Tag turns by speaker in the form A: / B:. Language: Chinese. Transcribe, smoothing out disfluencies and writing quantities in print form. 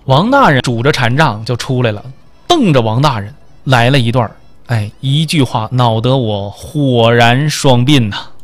A: 王大人拄着禅杖就出来了，瞪着王大人来了一段，一句话恼得我火燃双鬓呐。